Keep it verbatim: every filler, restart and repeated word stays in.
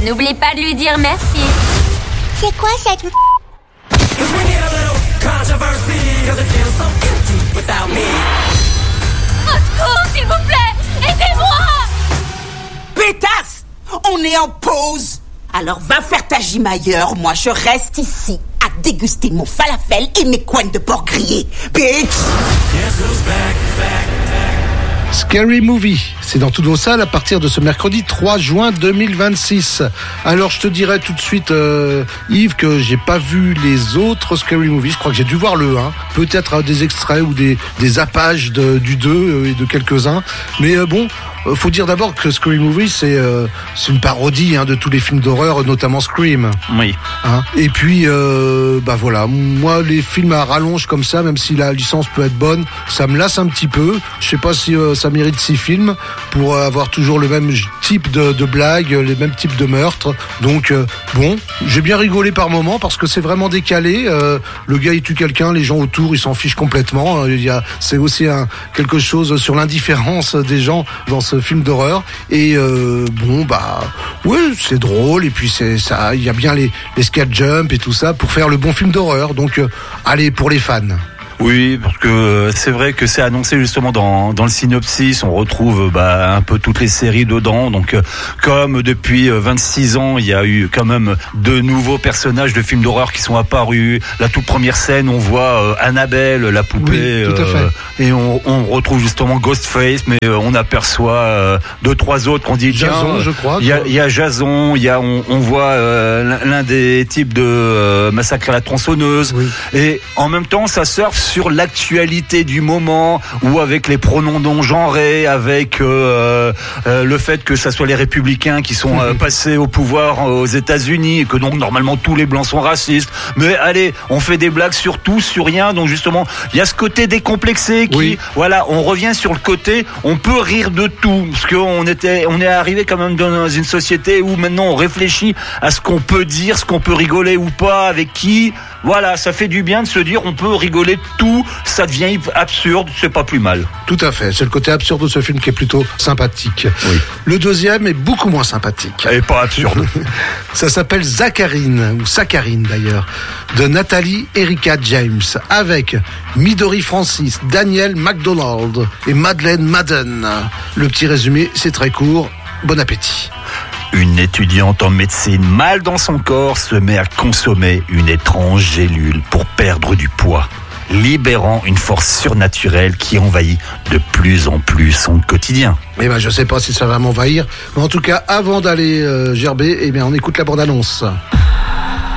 n'oublie pas de lui dire merci. C'est quoi cette m... Au secours, s'il vous plaît, aidez-moi! Pétasse! On est en pause. Alors va faire ta gym ailleurs, moi je reste ici à déguster mon falafel et mes coins de porc grillés. Bitch! Scary Movie, c'est dans toutes vos salles à partir de ce mercredi trois juin deux mille vingt-six. Alors je te dirais tout de suite, euh, Yves, que j'ai pas vu les autres Scary Movie. Je crois que j'ai dû voir le un, peut-être des extraits ou des, des zappages de, du deux et de quelques-uns. Mais euh, bon, euh, faut dire d'abord que Scary Movie, c'est, euh, c'est une parodie hein, de tous les films d'horreur, notamment Scream. Oui. Hein. Et puis, euh, bah voilà, moi les films à rallonge comme ça, même si la licence peut être bonne, ça me lasse un petit peu. Je sais pas si euh, ça mérite six films pour avoir toujours le même type de, de blagues, les mêmes types de meurtres. Donc euh, bon, j'ai bien rigolé par moments parce que c'est vraiment décalé. Euh, le gars il tue quelqu'un, les gens autour ils s'en fichent complètement. Il y a, c'est aussi un, quelque chose sur l'indifférence des gens dans ce film d'horreur. Et euh, bon bah ouais c'est drôle et puis c'est ça, il y a bien les, les skate jump et tout ça pour faire le bon film d'horreur. Donc euh, allez pour les fans. Oui, parce que c'est vrai que c'est annoncé justement dans dans le synopsis, on retrouve bah un peu toutes les séries dedans. Donc comme depuis vingt-six ans, il y a eu quand même de nouveaux personnages de films d'horreur qui sont apparus. La toute première scène, on voit euh, Annabelle, la poupée, oui, tout à fait. Euh, et on, on retrouve justement Ghostface, mais euh, on aperçoit euh, deux trois autres qu'on dit tiens, Jason, je crois. Il y a il y a Jason, il y a on, on voit euh, l'un des types de euh, Massacre à la tronçonneuse, oui. Et en même temps ça surfe sur l'actualité du moment, ou avec les pronoms non genrés, avec euh, euh, le fait que ça soit les républicains qui sont euh, passés au pouvoir aux États-Unis et que donc normalement tous les blancs sont racistes. Mais allez, on fait des blagues sur tout, sur rien. Donc justement, il y a ce côté décomplexé qui, oui. Voilà, on revient sur le côté, on peut rire de tout, parce qu'on était, on est arrivé quand même dans une société où maintenant on réfléchit à ce qu'on peut dire, ce qu'on peut rigoler ou pas, avec qui. Voilà, ça fait du bien de se dire on peut rigoler de tout, ça devient absurde, c'est pas plus mal. Tout à fait, c'est le côté absurde de ce film qui est plutôt sympathique. Oui. Le deuxième est beaucoup moins sympathique. Et pas absurde. Ça s'appelle Zacharine, ou Saccharine d'ailleurs, de Nathalie Erika James, avec Midori Francis, Daniel McDonald et Madeleine Madden. Le petit résumé, c'est très court. Bon appétit. Une étudiante en médecine mal dans son corps se met à consommer une étrange gélule pour perdre du poids, libérant une force surnaturelle qui envahit de plus en plus son quotidien. Eh ben, je sais pas si ça va m'envahir, mais en tout cas, avant d'aller euh, gerber, eh bien, on écoute la bande-annonce.